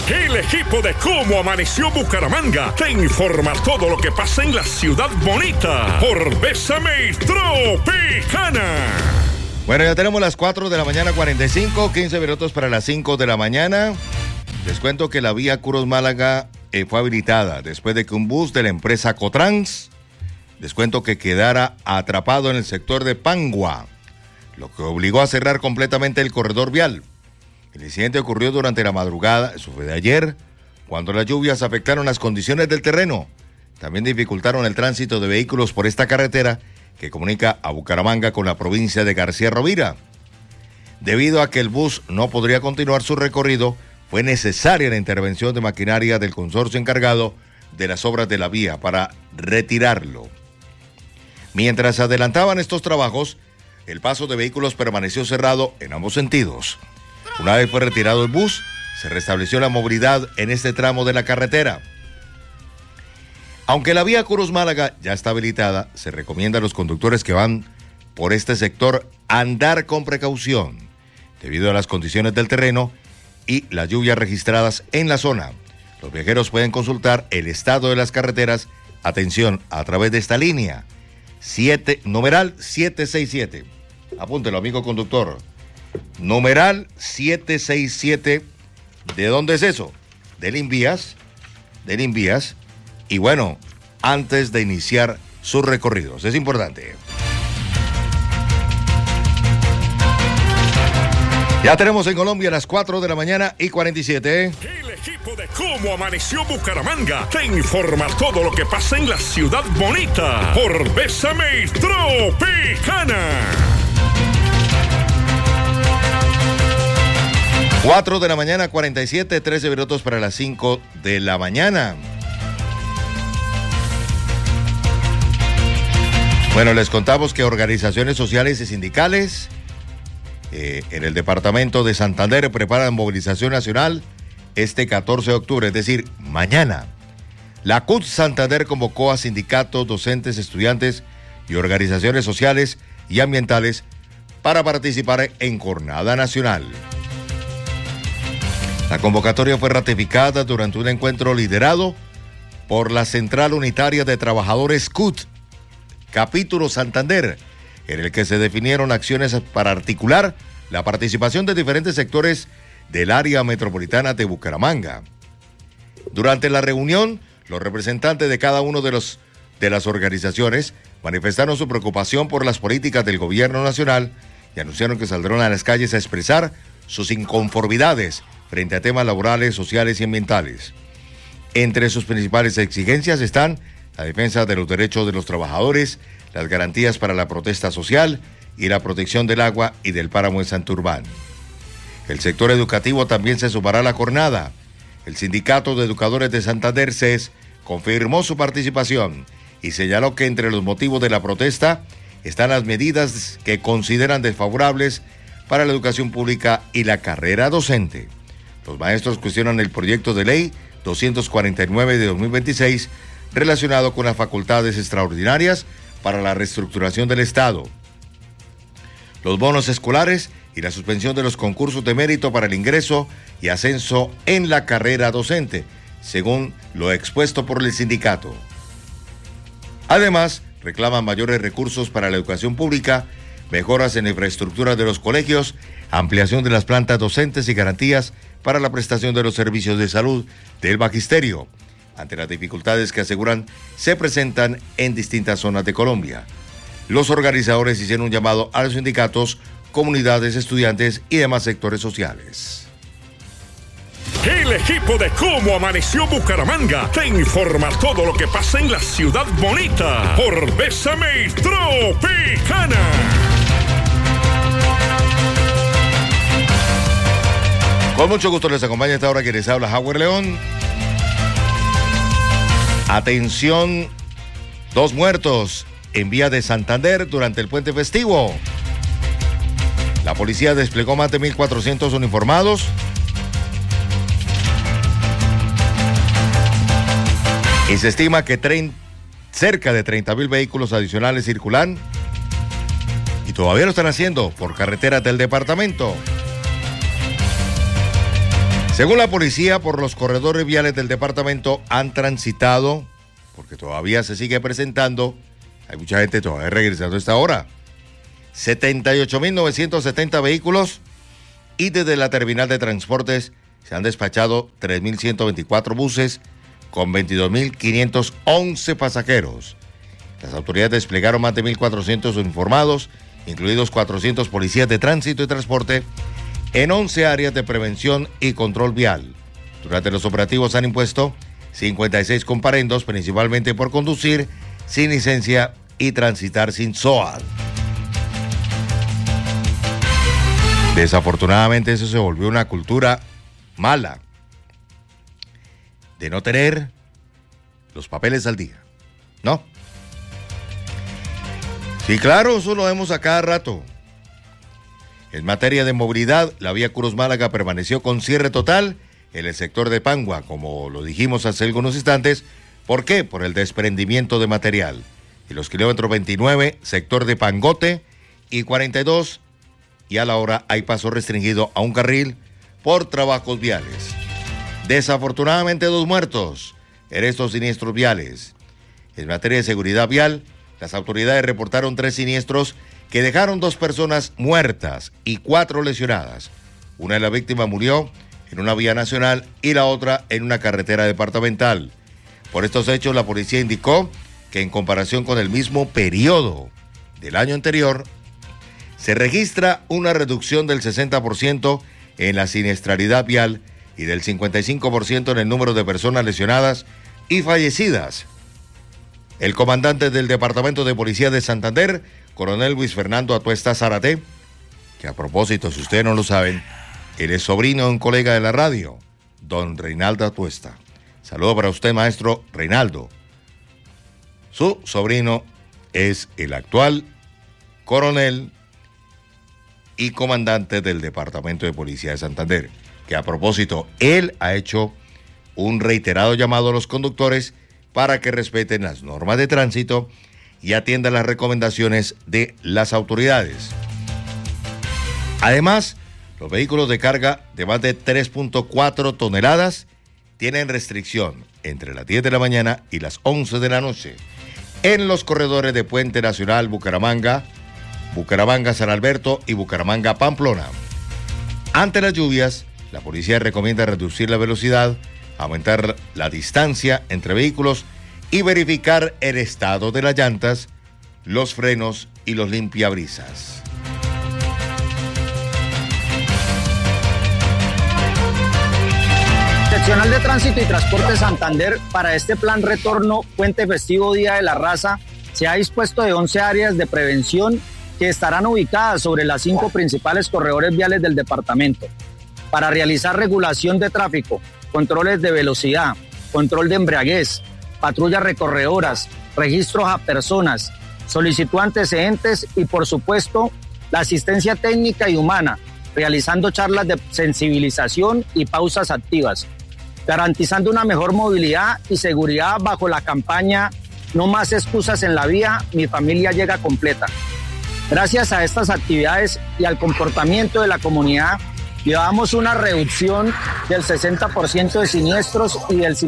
El equipo de Cómo Amaneció Bucaramanga te informa todo lo que pasa en la ciudad bonita por Bésame Tropicana. Bueno, ya tenemos las 4 de la mañana, 45, 15 minutos para las 5 de la mañana. Les cuento que la vía Curos-Málaga fue habilitada después de que un bus de la empresa Cotrans, les cuento que quedara atrapado en el sector de Pangua, lo que obligó a cerrar completamente el corredor vial. El incidente ocurrió durante la madrugada, eso fue de ayer, cuando las lluvias afectaron las condiciones del terreno. También dificultaron el tránsito de vehículos por esta carretera que comunica a Bucaramanga con la provincia de García Rovira. Debido a que el bus no podría continuar su recorrido, fue necesaria la intervención de maquinaria del consorcio encargado de las obras de la vía para retirarlo. Mientras se adelantaban estos trabajos, el paso de vehículos permaneció cerrado en ambos sentidos. Una vez fue retirado el bus, se restableció la movilidad en este tramo de la carretera. Aunque la vía Curos-Málaga ya está habilitada, se recomienda a los conductores que van por este sector andar con precaución, debido a las condiciones del terreno y las lluvias registradas en la zona. Los viajeros pueden consultar el estado de las carreteras, atención, a través de esta línea, numeral 767. Apúntelo, amigo conductor. Numeral 767. ¿De dónde es eso? Del Invías. Y bueno, antes de iniciar sus recorridos. Es importante. Ya tenemos en Colombia las 4 de la mañana y 47. El equipo de Cómo Amaneció Bucaramanga te informa todo lo que pasa en la ciudad bonita por Bésame Tropicana. 4 de la mañana, 47, 13 minutos para las 5 de la mañana. Bueno, les contamos que organizaciones sociales y sindicales en el departamento de Santander preparan movilización nacional este 14 de octubre, es decir, mañana. La CUT Santander convocó a sindicatos, docentes, estudiantes y organizaciones sociales y ambientales para participar en jornada nacional. La convocatoria fue ratificada durante un encuentro liderado por la Central Unitaria de Trabajadores CUT, Capítulo Santander, en el que se definieron acciones para articular la participación de diferentes sectores del área metropolitana de Bucaramanga. Durante la reunión, los representantes de cada uno de las organizaciones manifestaron su preocupación por las políticas del gobierno nacional y anunciaron que saldrán a las calles a expresar sus inconformidades frente a temas laborales, sociales y ambientales. Entre sus principales exigencias están la defensa de los derechos de los trabajadores, las garantías para la protesta social y la protección del agua y del páramo en Santurbán. El sector educativo también se sumará a la jornada. El Sindicato de Educadores de Santander, SES, confirmó su participación y señaló que entre los motivos de la protesta están las medidas que consideran desfavorables para la educación pública y la carrera docente. Los maestros cuestionan el proyecto de ley 249 de 2026 relacionado con las facultades extraordinarias para la reestructuración del Estado, los bonos escolares y la suspensión de los concursos de mérito para el ingreso y ascenso en la carrera docente, según lo expuesto por el sindicato. Además, reclaman mayores recursos para la educación pública, mejoras en la infraestructura de los colegios, ampliación de las plantas docentes y garantías para la prestación de los servicios de salud del magisterio, ante las dificultades que aseguran se presentan en distintas zonas de Colombia. Los organizadores hicieron un llamado a los sindicatos, comunidades, estudiantes y demás sectores sociales. El equipo de Cómo Amaneció Bucaramanga te informa todo lo que pasa en la ciudad bonita por Bésame Tropicana. Con mucho gusto les acompaña a esta hora que les habla Howard León. Atención, 2 muertos en vía de Santander durante el puente festivo. La policía desplegó más de 1.400 uniformados. Y se estima que cerca de 30.000 vehículos adicionales circulan. Y todavía lo están haciendo por carreteras del departamento. Según la policía, por los corredores viales del departamento han transitado, porque todavía se sigue presentando, hay mucha gente todavía regresando a esta hora, 78.970 vehículos, y desde la terminal de transportes se han despachado 3.124 buses con 22.511 pasajeros. Las autoridades desplegaron más de 1.400 uniformados, incluidos 400 policías de tránsito y transporte, en 11 áreas de prevención y control vial. Durante los operativos han impuesto 56 comparendos, principalmente por conducir sin licencia y transitar sin SOAT. Desafortunadamente eso se volvió una cultura mala, de no tener los papeles al día, ¿no? Sí, claro, eso lo vemos a cada rato. En materia de movilidad, la vía Cruz-Málaga permaneció con cierre total en el sector de Pangua, como lo dijimos hace algunos instantes. ¿Por qué? Por el desprendimiento de material. Y los kilómetros 29, sector de Pangote, y 42, y a la hora hay paso restringido a un carril por trabajos viales. Desafortunadamente 2 muertos en estos siniestros viales. En materia de seguridad vial, las autoridades reportaron 3 siniestros que dejaron 2 personas muertas y 4 lesionadas. Una de las víctimas murió en una vía nacional y la otra en una carretera departamental. Por estos hechos, la policía indicó que en comparación con el mismo periodo del año anterior, se registra una reducción del 60% en la siniestralidad vial y del 55% en el número de personas lesionadas y fallecidas. El comandante del Departamento de Policía de Santander, coronel Luis Fernando Atuesta Zárate, que a propósito, si ustedes no lo saben, él es sobrino de un colega de la radio, don Reinaldo Atuesta. Saludo para usted, maestro Reinaldo. Su sobrino es el actual coronel y comandante del Departamento de Policía de Santander, que a propósito, él ha hecho un reiterado llamado a los conductores para que respeten las normas de tránsito y atiendan las recomendaciones de las autoridades. Además, los vehículos de carga de más de 3.4 toneladas tienen restricción entre las 10 de la mañana y las 11 de la noche en los corredores de Puente Nacional Bucaramanga, Bucaramanga-San Alberto y Bucaramanga-Pamplona. Ante las lluvias, la policía recomienda reducir la velocidad, aumentar la distancia entre vehículos y verificar el estado de las llantas, los frenos y los limpiabrisas. Seccional de Tránsito y Transporte Santander, para este plan retorno Puente Festivo Día de la Raza, se ha dispuesto de 11 áreas de prevención que estarán ubicadas sobre las 5 principales corredores viales del departamento, para realizar regulación de tráfico, controles de velocidad, control de embriaguez, patrullas recorredoras, registros a personas, solicitud antecedentes y, por supuesto, la asistencia técnica y humana, realizando charlas de sensibilización y pausas activas, garantizando una mejor movilidad y seguridad bajo la campaña No más excusas en la vía, mi familia llega completa. Gracias a estas actividades y al comportamiento de la comunidad, llevamos una reducción del 60% de siniestros y del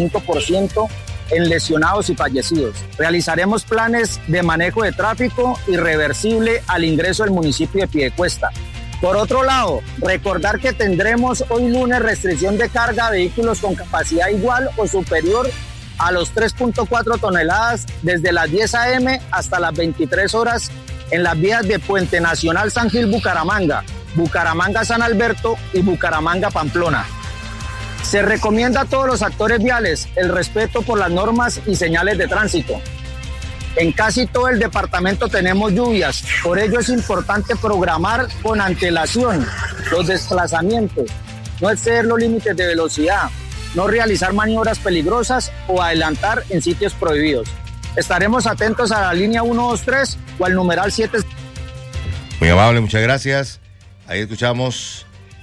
55% en lesionados y fallecidos. Realizaremos planes de manejo de tráfico irreversible al ingreso del municipio de Piedecuesta. Por otro lado, recordar que tendremos hoy lunes restricción de carga a vehículos con capacidad igual o superior a los 3.4 toneladas desde las 10 a.m. hasta las 23 horas en las vías de Puente Nacional San Gil Bucaramanga, Bucaramanga San Alberto y Bucaramanga Pamplona. Se recomienda a todos los actores viales el respeto por las normas y señales de tránsito. En casi todo el departamento tenemos lluvias, por ello es importante programar con antelación los desplazamientos, no exceder los límites de velocidad, no realizar maniobras peligrosas o adelantar en sitios prohibidos. Estaremos atentos a la línea 123 o al numeral 7. Muy amable, muchas gracias. Ahí escuchamos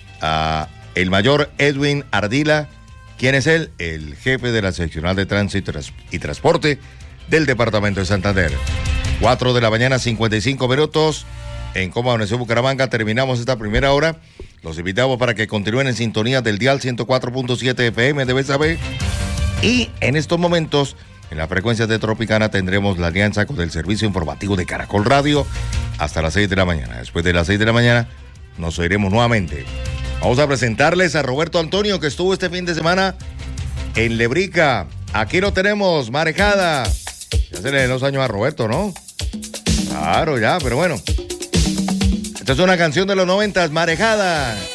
a el mayor Edwin Ardila. ¿Quién es él? El jefe de la seccional de tránsito y transporte del departamento de Santander. 4 de la mañana, 55 minutos. en Cómo Amaneció Bucaramanga. Terminamos esta primera hora. Los invitamos para que continúen en sintonía del dial 104.7 FM de Betsabe. Y en estos momentos, en las frecuencias de Tropicana, tendremos la alianza con el servicio informativo de Caracol Radio hasta las 6 de la mañana. Después de las 6 de la mañana, nos oiremos nuevamente. Vamos a presentarles a Roberto Antonio, que estuvo este fin de semana en Lebrica. Aquí lo tenemos, Marejada. Ya se le den los años a Roberto, ¿no? Claro, ya, pero bueno. Esta es una canción de los 90, Marejada.